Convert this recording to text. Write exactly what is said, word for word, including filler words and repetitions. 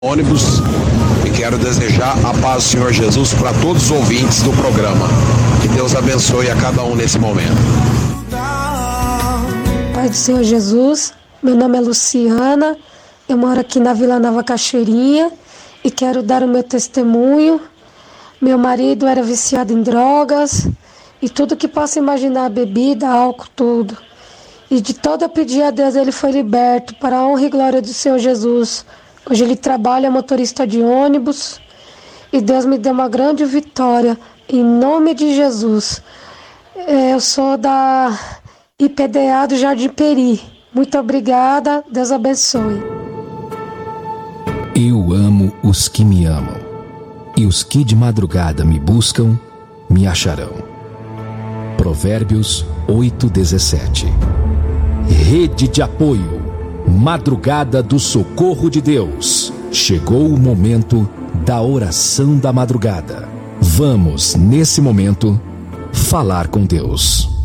ônibus e quero desejar a paz do Senhor Jesus para todos os ouvintes do programa. Que Deus abençoe a cada um nesse momento. Pai do Senhor Jesus, meu nome é Luciana, eu moro aqui na Vila Nova Cachoeirinha e quero dar o meu testemunho. Meu marido era viciado em drogas e tudo que possa imaginar, bebida, álcool, tudo. E de todo eu pedi a Deus, ele foi liberto para a honra e glória do Senhor Jesus. Hoje ele trabalha motorista de ônibus e Deus me deu uma grande vitória, em nome de Jesus. Eu sou da I P D A do Jardim Peri. Muito obrigada, Deus abençoe. Eu amo os que me amam, e os que de madrugada me buscam, me acharão. Provérbios oito, dezessete. Rede de apoio, Madrugada do Socorro de Deus. Chegou o momento da oração da madrugada. Vamos, nesse momento, falar com Deus.